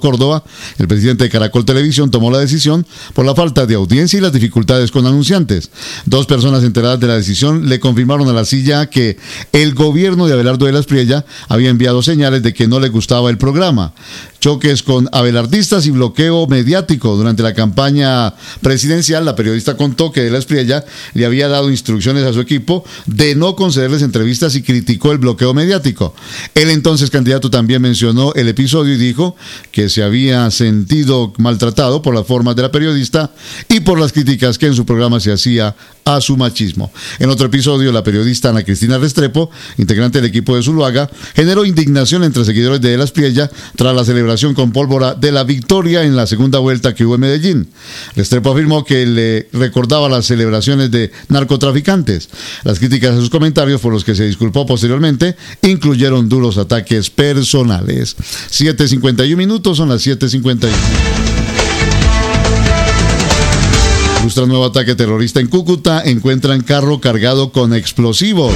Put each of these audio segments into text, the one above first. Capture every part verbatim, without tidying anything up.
Córdoba, el presidente de Caracol Televisión tomó la decisión por la falta de audiencia y las dificultades con anunciantes. Dos personas enteradas de la decisión le confirmaron a La Silla que el gobierno de Abelardo de la Espriella había enviado señales de que no le gustaba el programa. Choques con abelardistas y bloqueo mediático. Durante la campaña presidencial, la periodista contó que de la Espriella le había dado instrucciones a su equipo de no concederles entrevistas y criticó el bloqueo mediático. El entonces candidato también mencionó el episodio y dijo que se había sentido maltratado por las formas de la periodista y por las críticas que en su programa se hacía a su machismo. En otro episodio, la periodista Ana Cristina Restrepo, integrante del equipo de Zuluaga, generó indignación entre seguidores de De la Espriella tras la celebración con pólvora de la victoria en la segunda vuelta que hubo en Medellín. Restrepo afirmó que le recordaba las celebraciones de narcotraficantes. Las críticas a sus comentarios, por los que se disculpó posteriormente, incluyeron duros ataques personales. siete cincuenta y uno minutos, son las siete cincuenta y uno. Frustra nuevo ataque terrorista en Cúcuta, encuentran carro cargado con explosivos.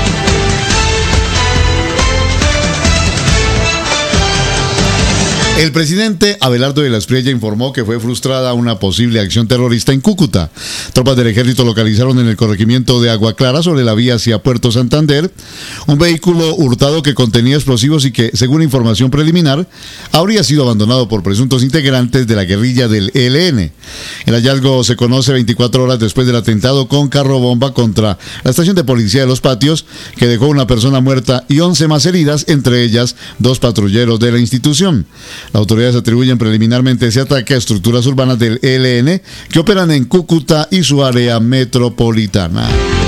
El presidente Abelardo de la Espriella informó que fue frustrada una posible acción terrorista en Cúcuta. Tropas del ejército localizaron en el corregimiento de Agua Clara, sobre la vía hacia Puerto Santander, un vehículo hurtado que contenía explosivos y que, según información preliminar, habría sido abandonado por presuntos integrantes de la guerrilla del E L N. El hallazgo se conoce veinticuatro horas después del atentado con carro bomba contra la estación de policía de Los Patios, que dejó una persona muerta y once más heridas, entre ellas dos patrulleros de la institución. Las autoridades atribuyen preliminarmente ese ataque a estructuras urbanas del E L N que operan en Cúcuta y su área metropolitana.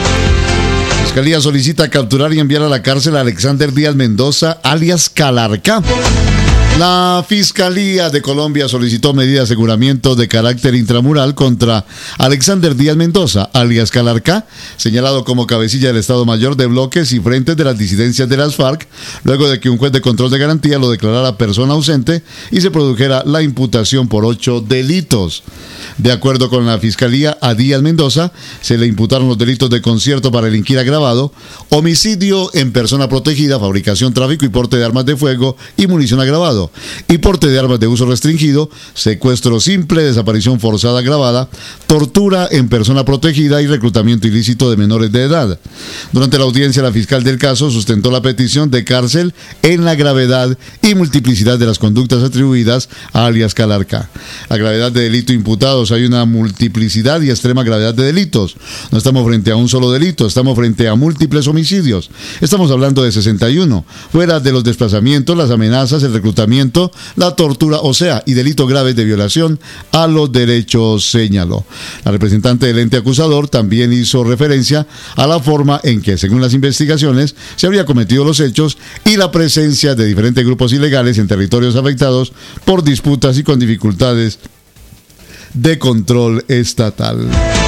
La Fiscalía solicita capturar y enviar a la cárcel a Alexander Díaz Mendoza, alias Calarcá. La Fiscalía de Colombia solicitó medida de aseguramiento de carácter intramural contra Alexander Díaz Mendoza, alias Calarcá, señalado como cabecilla del Estado Mayor de bloques y frentes de las disidencias de las FARC, luego de que un juez de control de garantía lo declarara persona ausente y se produjera la imputación por ocho delitos. De acuerdo con la Fiscalía, a Díaz Mendoza se le imputaron los delitos de concierto para delinquir agravado, homicidio en persona protegida, fabricación, tráfico y porte de armas de fuego y munición agravado, y porte de armas de uso restringido, secuestro simple, desaparición forzada agravada, tortura en persona protegida y reclutamiento ilícito de menores de edad. Durante la audiencia, la fiscal del caso sustentó la petición de cárcel en la gravedad y multiplicidad de las conductas atribuidas a alias Calarcá. La gravedad de delito imputados: hay una multiplicidad y extrema gravedad de delitos. No estamos frente a un solo delito, estamos frente a múltiples homicidios. Estamos hablando de sesenta y uno, fuera de los desplazamientos, las amenazas, el reclutamiento, la tortura, o sea, y delitos graves de violación a los derechos, señaló. La representante del ente acusador también hizo referencia a la forma en que, según las investigaciones, se habría cometido los hechos y la presencia de diferentes grupos ilegales en territorios afectados por disputas y con dificultades de control estatal.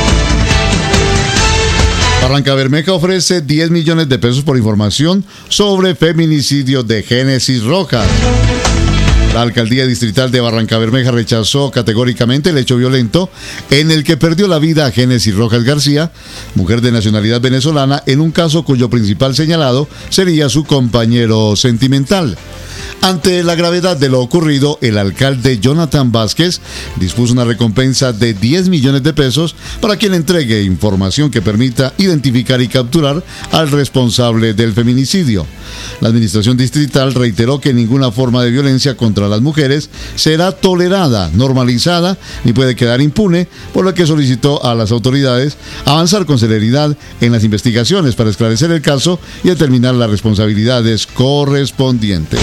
Barrancabermeja ofrece diez millones de pesos por información sobre feminicidio de Génesis Rojas. La alcaldía distrital de Barrancabermeja rechazó categóricamente el hecho violento en el que perdió la vida a Génesis Rojas García, mujer de nacionalidad venezolana, en un caso cuyo principal señalado sería su compañero sentimental. Ante la gravedad de lo ocurrido, el alcalde Jonathan Vázquez dispuso una recompensa de diez millones de pesos para quien entregue información que permita identificar y capturar al responsable del feminicidio. La administración distrital reiteró que ninguna forma de violencia contra las mujeres será tolerada, normalizada, ni puede quedar impune, por lo que solicitó a las autoridades avanzar con celeridad en las investigaciones para esclarecer el caso y determinar las responsabilidades correspondientes.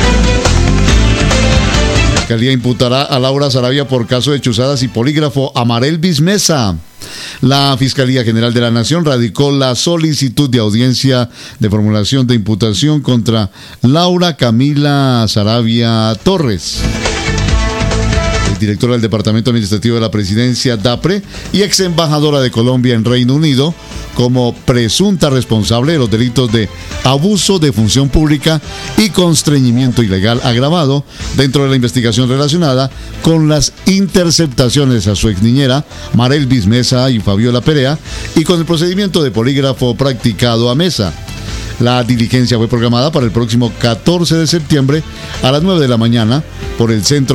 La Fiscalía imputará a Laura Sarabia por caso de chuzadas y polígrafo a Marelvis Mesa. La Fiscalía General de la Nación radicó la solicitud de audiencia de formulación de imputación contra Laura Camila Sarabia Torres, directora del Departamento Administrativo de la Presidencia, DAPRE, y ex embajadora de Colombia en Reino Unido, como presunta responsable de los delitos de abuso de función pública y constreñimiento ilegal agravado dentro de la investigación relacionada con las interceptaciones a su exniñera, Marelvis Mesa y Fabiola Perea, y con el procedimiento de polígrafo practicado a Mesa. La diligencia fue programada para el próximo catorce de septiembre a las nueve de la mañana por el Centro